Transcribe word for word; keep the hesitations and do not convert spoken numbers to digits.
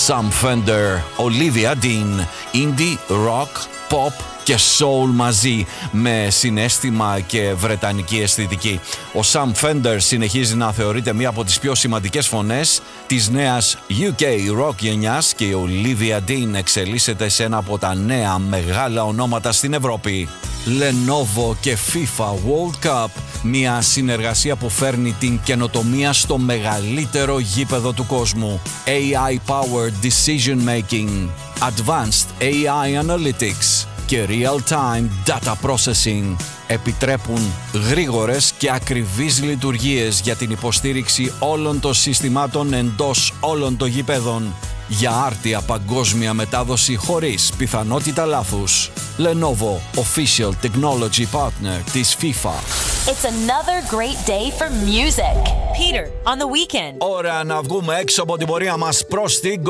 Sam Fender, Olivia Dean, indie, rock, pop και soul μαζί, με συναίσθημα και βρετανική αισθητική. Ο Sam Fender συνεχίζει να θεωρείται μία από τις πιο σημαντικές φωνές της νέας γιου κέι rock γενιάς και η Olivia Dean εξελίσσεται σε ένα από τα νέα μεγάλα ονόματα στην Ευρώπη. Lenovo και FIFA World Cup, μια συνεργασία που φέρνει την καινοτομία στο μεγαλύτερο γήπεδο του κόσμου. έι άι-powered decision making, advanced έι άι analytics και real-time data processing επιτρέπουν γρήγορες και ακριβείς λειτουργίες για την υποστήριξη όλων των συστημάτων εντός όλων των γηπέδων για άρτια παγκόσμια μετάδοση χωρίς πιθανότητα λάθους. Lenovo, official technology partner της FIFA. It's another great day for music. Peter, on the weekend. Ώρα να βγούμε έξω από την πορεία μας προς την